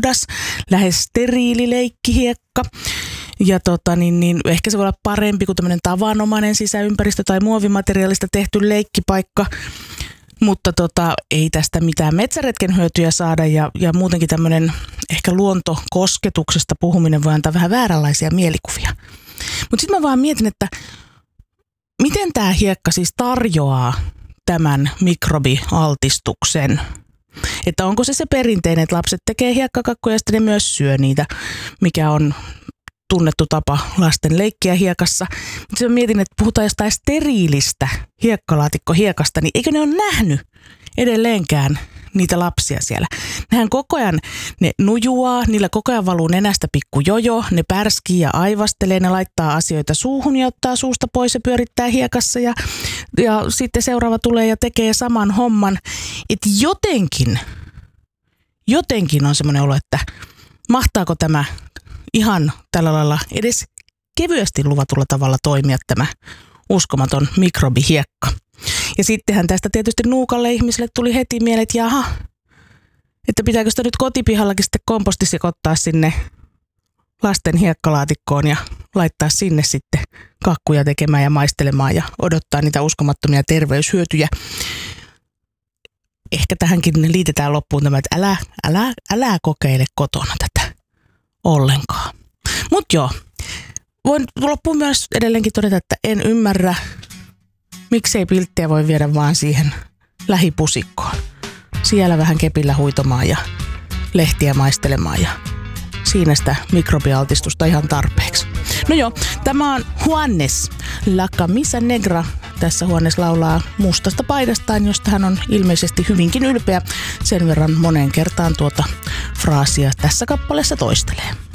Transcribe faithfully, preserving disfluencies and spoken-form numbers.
puhdas, lähes steriili leikkihiekka. Ja tota, niin, niin, ehkä se voi olla parempi kuin tämmöinen tavanomainen sisäympäristö tai muovimateriaalista tehty leikkipaikka. Mutta tota, ei tästä mitään metsäretken hyötyjä saada ja, ja muutenkin tämmöinen ehkä luontokosketuksesta puhuminen voi antaa vähän vääränlaisia mielikuvia. Mutta sitten mä vaan mietin, että miten tämä hiekka siis tarjoaa tämän mikrobialtistuksen? Että onko se se perinteinen, että lapset tekee hiekkakakkuja ja sitten ne myös syö niitä, mikä on tunnettu tapa lasten leikkiä hiekassa. Mutta sitten mietin, että puhutaan jostain steriilistä hiekkalaatikkohiekasta, niin eikö ne ole nähnyt edelleenkään niitä lapsia siellä? Nehän koko ajan ne nujuaa, niillä koko ajan valuu nenästä pikku jojo, ne pärskii ja aivastelee, ne laittaa asioita suuhun ja ottaa suusta pois ja pyörittää hiekassa ja, ja sitten seuraava tulee ja tekee saman homman. Että jotenkin, jotenkin on semmoinen olo, että mahtaako tämä ihan tällä lailla edes kevyesti luvatulla tavalla toimia tämä uskomaton mikrobihiekka. Ja sittenhän tästä tietysti nuukalle ihmiselle tuli heti mieleen, että jaha, että pitääkö sitä nyt kotipihallakin sitten kompostisekoittaa sinne lasten hiekkalaatikkoon ja laittaa sinne sitten kakkuja tekemään ja maistelemaan ja odottaa niitä uskomattomia terveyshyötyjä. Ehkä tähänkin liitetään loppuun tämä, että älä, älä, älä kokeile kotona tätä ollenkaan. Mutta joo, voin loppuun myös edelleenkin todeta, että en ymmärrä, miksei pilttiä voi viedä vaan siihen lähipusikkoon. Siellä vähän kepillä huitomaan ja lehtiä maistelemaan ja siinä sitä mikrobialtistusta ihan tarpeeksi. No joo, tämä on Juanes, La Camisa Negra. Tässä Juanes laulaa mustasta paidastaan, josta hän on ilmeisesti hyvinkin ylpeä. Sen verran moneen kertaan tuota fraasia tässä kappaleessa toistelee.